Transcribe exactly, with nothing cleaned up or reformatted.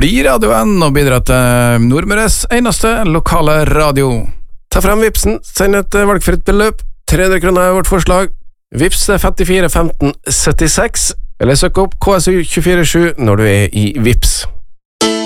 blir radioen og bidrar til Nordmøres eneste lokale radio. Ta frem Vipsen, send et valgfritt beløp. tre hundre kroner er vårt forslag. Vips er femtifire femten syttiseks, eller søk opp K S U to fire sju når du er i Vips.